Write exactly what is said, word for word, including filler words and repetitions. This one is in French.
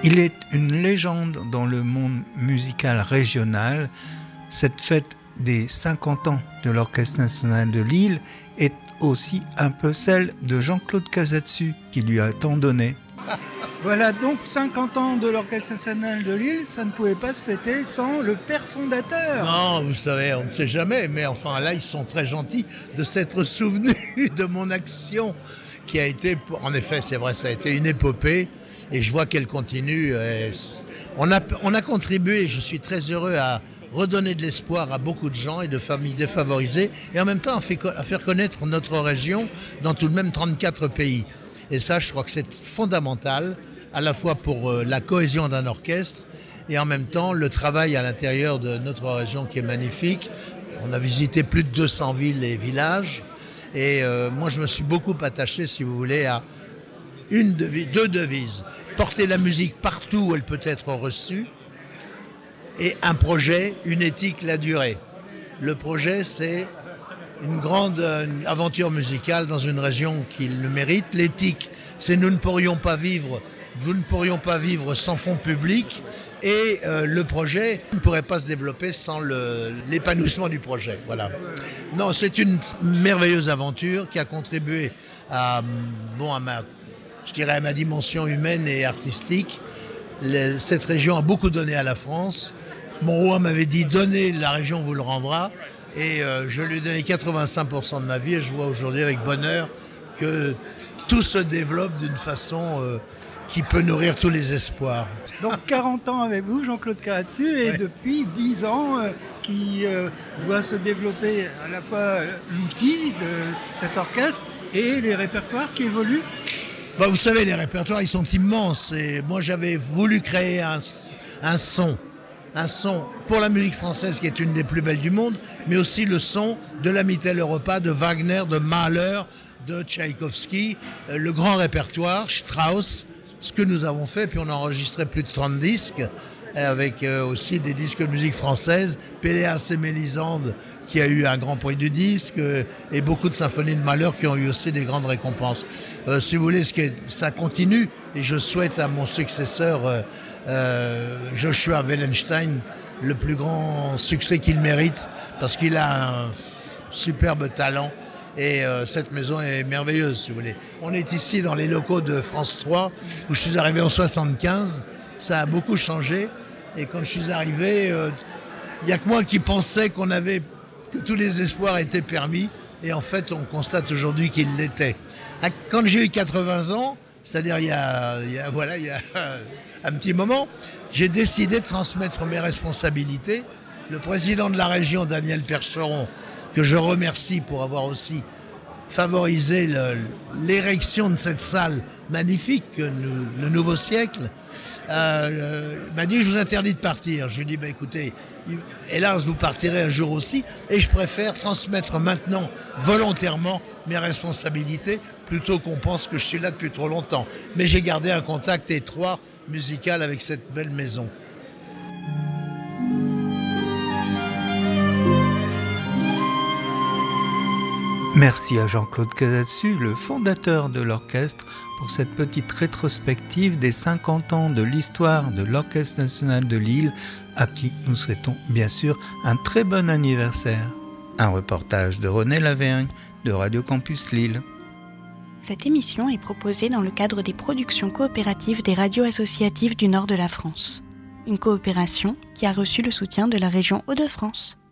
Il est une légende dans le monde musical régional. Cette fête des cinquante ans de l'Orchestre national de Lille est aussi un peu celle de Jean-Claude Casatsu qui lui a tant donné. Voilà donc cinquante ans de l'Orchestre national de Lille, ça ne pouvait pas se fêter sans le père fondateur. Non, vous savez, on ne sait jamais, mais enfin là, ils sont très gentils de s'être souvenus de mon action qui a été, en effet, c'est vrai, ça a été une épopée et je vois qu'elle continue. On a, on a contribué, je suis très heureux à redonner de l'espoir à beaucoup de gens et de familles défavorisées et en même temps à faire connaître notre région dans tout de même trente-quatre pays. Et ça, je crois que c'est fondamental, à la fois pour la cohésion d'un orchestre et en même temps le travail à l'intérieur de notre région qui est magnifique. On a visité plus de deux cents villes et villages et euh, moi je me suis beaucoup attaché, si vous voulez, à une devise, deux devises. Porter la musique partout où elle peut être reçue et un projet, une éthique, la durée. Le projet, c'est une grande une aventure musicale dans une région qui le mérite. L'éthique, c'est nous ne pourrions pas vivre, nous ne pourrions pas vivre sans fonds publics. Et euh, le projet ne pourrait pas se développer sans le, l'épanouissement du projet. Voilà. Non, c'est une merveilleuse aventure qui a contribué à, bon, à ma, je dirais à ma dimension humaine et artistique. Les, cette région a beaucoup donné à la France. Mon roi m'avait dit « Donnez, la région vous le rendra ». Et euh, je lui ai donné quatre-vingt-cinq pour cent de ma vie et je vois aujourd'hui avec bonheur que tout se développe d'une façon euh, qui peut nourrir tous les espoirs. Donc quarante ans avec vous, Jean-Claude Casatsu, et ouais. Depuis dix ans euh, qui euh, voit se développer à la fois l'outil de cet orchestre et les répertoires qui évoluent. Bah, vous savez, les répertoires, ils sont immenses. Et moi, j'avais voulu créer un, un son. Un son pour la musique française qui est une des plus belles du monde, mais aussi le son de la Mitteleuropa, de Wagner, de Mahler, de Tchaïkovski, le grand répertoire, Strauss, ce que nous avons fait, puis on a enregistré plus de trente disques, avec aussi des disques de musique française, Péléas et Mélisande, qui a eu un grand prix du disque, et beaucoup de symphonies de Mahler qui ont eu aussi des grandes récompenses. Euh, si vous voulez, ce qui est, ça continue, et je souhaite à mon successeur, euh, euh, Joshua Wellenstein, le plus grand succès qu'il mérite, parce qu'il a un superbe talent, et euh, cette maison est merveilleuse, si vous voulez. On est ici dans les locaux de France trois, où je suis arrivé en soixante-quinze, ça a beaucoup changé, et quand je suis arrivé, il euh, n'y a que moi qui pensais qu'on avait, que tous les espoirs étaient permis, et en fait, on constate aujourd'hui qu'ils l'étaient. Quand j'ai eu quatre-vingts ans, c'est-à-dire il y a, il y a, voilà, il y a un petit moment, j'ai décidé de transmettre mes responsabilités. Le président de la région, Daniel Percheron, que je remercie pour avoir aussi favorisé le, l'érection de cette salle magnifique, nous, le nouveau siècle, euh, m'a dit « je vous interdis de partir ». Je lui ai dit bah, « écoutez, hélas, vous partirez un jour aussi, et je préfère transmettre maintenant volontairement mes responsabilités plutôt qu'on pense que je suis là depuis trop longtemps ». Mais j'ai gardé un contact étroit musical avec cette belle maison. Merci à Jean-Claude Casatsu, le fondateur de l'orchestre, pour cette petite rétrospective des cinquante ans de l'histoire de l'Orchestre national de Lille, à qui nous souhaitons bien sûr un très bon anniversaire. Un reportage de René Lavergne de Radio Campus Lille. Cette émission est proposée dans le cadre des productions coopératives des radios associatives du nord de la France. Une coopération qui a reçu le soutien de la région Hauts-de-France.